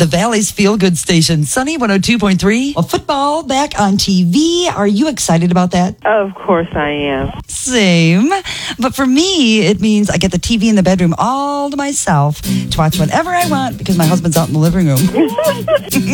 The Valley's feel-good station, Sunny 102.3. Well, football back on TV. Are you excited about that? Of course I am. Same. But for me, it means I get the TV in the bedroom all to myself to watch whatever I want because my husband's out in the living room.